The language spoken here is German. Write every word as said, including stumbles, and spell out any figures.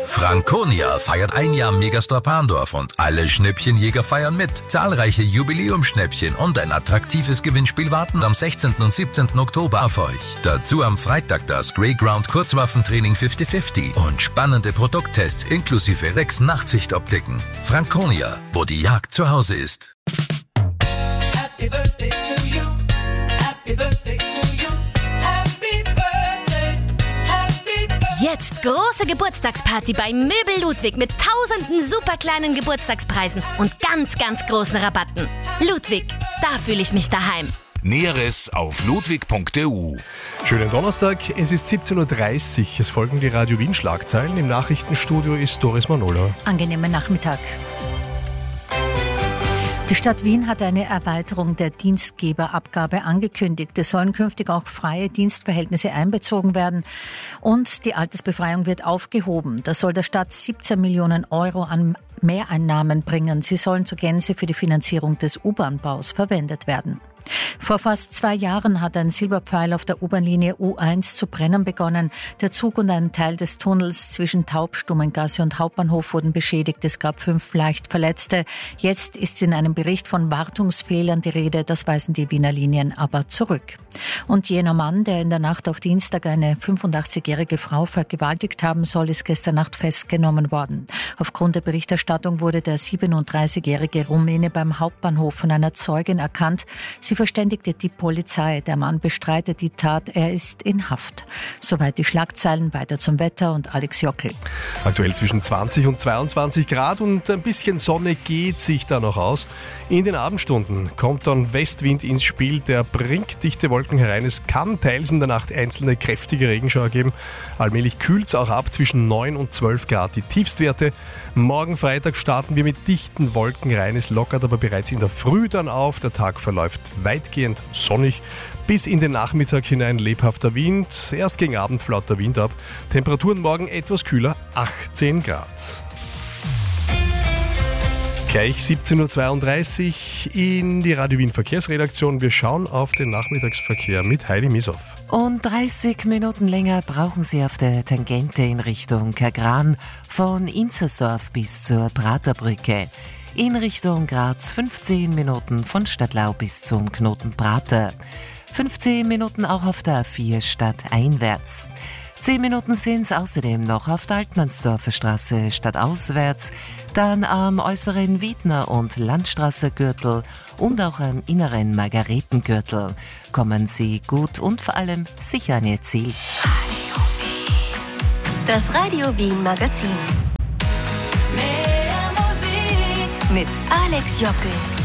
Franconia feiert ein Jahr Megastore Parndorf und alle Schnäppchenjäger feiern mit. Zahlreiche Jubiläumsschnäppchen und ein attraktives Gewinnspiel warten am sechzehnten und siebzehnten Oktober auf euch. Dazu am Freitag das Greyground Kurzwaffentraining fünfzig fünfzig und spannende Produkttests inklusive Rex Nachtsichtoptiken. Franconia, wo die Jagd zu Hause ist. Happy birthday to you. Happy birthday to you. Happy birthday. Happy birthday. Jetzt große Geburtstagsparty bei Möbel Ludwig mit tausenden super kleinen Geburtstagspreisen und ganz, ganz großen Rabatten. Ludwig, da fühle ich mich daheim. Näheres auf ludwig punkt e u. Schönen Donnerstag, es ist siebzehn Uhr dreißig. Es folgen die Radio Wien Schlagzeilen. Im Nachrichtenstudio ist Doris Manola. Angenehmen Nachmittag. Die Stadt Wien hat eine Erweiterung der Dienstgeberabgabe angekündigt. Es sollen künftig auch freie Dienstverhältnisse einbezogen werden und die Altersbefreiung wird aufgehoben. Das soll der Stadt siebzehn Millionen Euro an Mehreinnahmen bringen. Sie sollen zur Gänze für die Finanzierung des U-Bahn-Baus verwendet werden. Vor fast zwei Jahren hat ein Silberpfeil auf der U-Bahn-Linie U eins zu brennen begonnen. Der Zug und ein Teil des Tunnels zwischen Taubstummengasse und Hauptbahnhof wurden beschädigt. Es gab fünf leicht Verletzte. Jetzt ist in einem Bericht von Wartungsfehlern die Rede. Das weisen die Wiener Linien aber zurück. Und jener Mann, der in der Nacht auf Dienstag eine fünfundachtzigjährige Frau vergewaltigt haben soll, ist gestern Nacht festgenommen worden. Aufgrund der Berichterstattung wurde der siebenunddreißigjährige Rumäne beim Hauptbahnhof von einer Zeugin erkannt. Sie verständigte die Polizei. Der Mann bestreitet die Tat. Er ist in Haft. Soweit die Schlagzeilen. Weiter zum Wetter und Alex Jockel. Aktuell zwischen zwanzig und zweiundzwanzig Grad und ein bisschen Sonne geht sich da noch aus. In den Abendstunden kommt dann Westwind ins Spiel. Der bringt dichte Wolken herein. Es kann teils in der Nacht einzelne kräftige Regenschauer geben. Allmählich kühlt es auch ab zwischen neun und zwölf Grad. Die Tiefstwerte. Morgen Freitag starten wir mit dichten Wolken rein. Es lockert aber bereits in der Früh dann auf. Der Tag verläuft weitgehend sonnig. Bis in den Nachmittag hinein lebhafter Wind. Erst gegen Abend flaut der Wind ab. Temperaturen morgen etwas kühler, achtzehn Grad. Gleich siebzehn Uhr zweiunddreißig in die Radio Wien Verkehrsredaktion. Wir schauen auf den Nachmittagsverkehr mit Heidi Misow. Und dreißig Minuten länger brauchen Sie auf der Tangente in Richtung Kagran von Inzersdorf bis zur Praterbrücke. In Richtung Graz fünfzehn Minuten von Stadtlau bis zum Knoten Prater. fünfzehn Minuten auch auf der A vier stadteinwärts. zehn Minuten sind es außerdem noch auf der Altmannsdorfer Straße stadtauswärts, dann am äußeren Wiedner- und Landstraße-Gürtel und auch am inneren Margaretengürtel. Kommen Sie gut und vor allem sicher an Ihr Ziel. Das Radio Wien Magazin. Mit Alex Jockel.